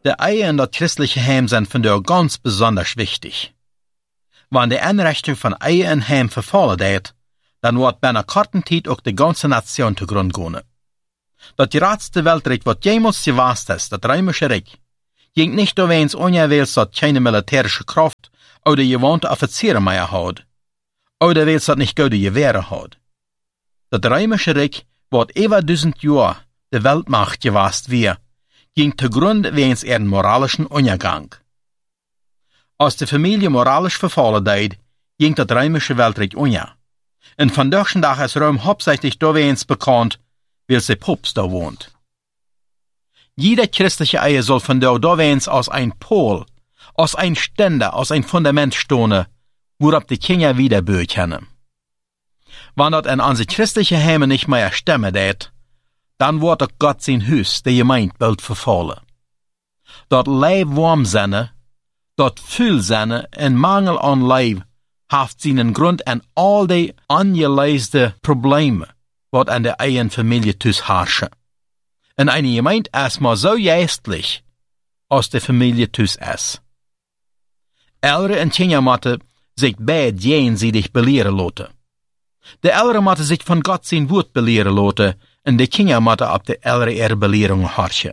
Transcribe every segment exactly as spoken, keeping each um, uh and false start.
De Ehe in dat christliche Heim sind von der ganz besonders wichtig. Wenn die Einrichtung von Ehe in Heim verfallen wird, dann wird bei einer kurzen Zeit auch die ganze Nation zugrunde gehen. Das geratste Weltreich, was jemals gewast ist, das römische Reich, ging nicht nur wens unjewils, dass keine militärische Kraft oder gewohnte Offiziere mehr hat, oder wels das nicht gute Gewehre hat. Das römische Reich, was über tausend Jahre die Weltmacht gewast wir, ging zugrunde wens ihren moralischen Untergang. Als die Familie moralisch verfallen deed, ging das römische Weltreich unter. Und von solchen Tag ist Rom hauptsächlich dawens bekannt, weil sie Papst da wohnt. Jede christliche Ehe soll von da dawens aus ein Pol, aus ein Ständer, aus ein Fundament stehen, worauf die Kinder wieder böe können. Wenn dort ein an sich christliche Heime nicht mehr stemmen det, dann wird auch Gott sein Hus, der Gemeinde, bald verfallen. Dort Leib warm seine, dort fühl seine, en Mangel an Leib, haft seinen Grund an all die angeleiste Probleme, wat an der eigenen Familie tus herrschen. En eine Gemeinde ist mal so geistlich, als die Familie tus ist. Ältere en Kinder moeten sich beid jenseitig belehren lassen. De Ältere moeten sich von Gott sein Wort belehren lassen, en de Kinder moeten op de Ältere ihre Belehrung horchen.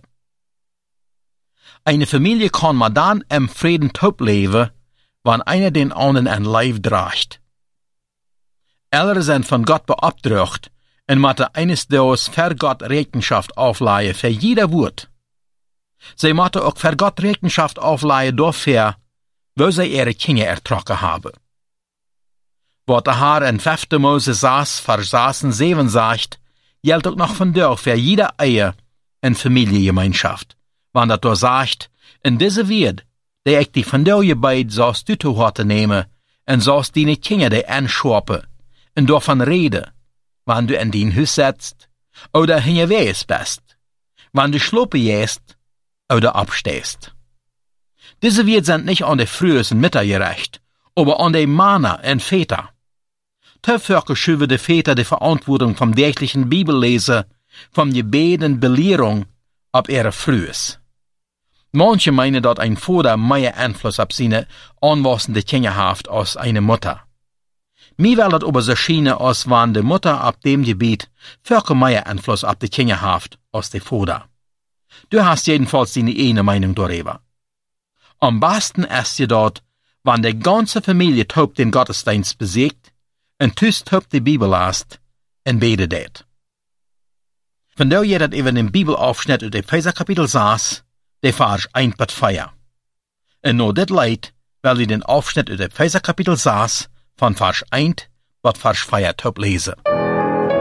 Eine Familie kann man dann im Frieden top leben, wenn einer den anderen ein Leib draagt. Ältere sind von Gott beabdrückt und müssen eines Tages für Gott Rechenschaft aufleihen für jeder Wort. Sie müssen auch für Gott Rechenschaft aufleihen dafür, wo sie ihre Kinder ertrocken haben. Was der Herr in fünfter Mose saß, versaßen sieben sagt, gilt auch noch von dir für jede Ehe in Familiengemeinschaft. Wenn das da sagt, in dieser Welt, die ich die von dir beid sollst du zu Hause nehmen, und sollst deine Kinder die anschwappen, und davon reden, wenn du in dein Haus setzt, oder hingeweis bist, wenn du schluppe gehst, oder abstehst. Diese Welt sind nicht an die frühesten Mütter gerecht, aber an die Männer und Väter. Dafür schüben die Väter die Verantwortung vom täglichen Bibellesen, vom Gebet und Belehrung ab ihre Frühes. Manche meinen, dass ein Vater mehr Einfluss auf seine anwachsende Kinder hat als eine Mutter. Mir will das aber so scheinen, als wenn die Mutter ab dem Gebiet viel mehr Einfluss auf die Kinder hat als der Vater. Du hast jedenfalls deine eine Meinung darüber. Am besten ist je dort, wenn die ganze Familie taub den Gottesdienst besiegt und tust taub die Bibel liest und betet det. Wenn du jedet eben den Bibelaufschnitt aus dem Epheser Kapitel sahst, der Vers eins bis vier. Und nur dit leid, weil ich den Aufschnitt aus dem Epheser Kapitel sahst, von Vers eins bis Vers vier taub lese.